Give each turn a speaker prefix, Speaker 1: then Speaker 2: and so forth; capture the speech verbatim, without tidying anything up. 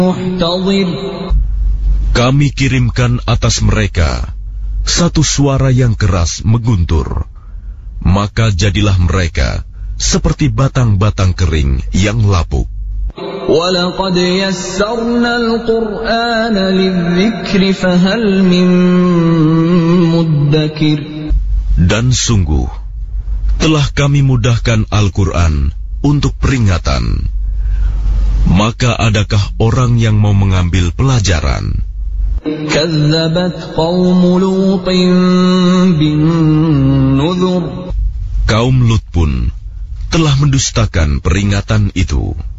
Speaker 1: Kami kirimkan atas mereka satu suara yang keras mengguntur, maka jadilah mereka seperti batang-batang kering yang lapuk.
Speaker 2: وَلَقَدْ يَسَّرْنَا الْقُرْآنَ لِلذِّكْرِ فَهَلْ مِن مُّدَّكِرٍ.
Speaker 1: Dan sungguh telah kami mudahkan Al-Quran untuk peringatan, maka adakah orang yang mau mengambil pelajaran?
Speaker 2: كَذَّبَتْ قَوْمُ لُوطٍ بِالنُّذُرِ.
Speaker 1: Kaum Lut pun telah mendustakan peringatan itu.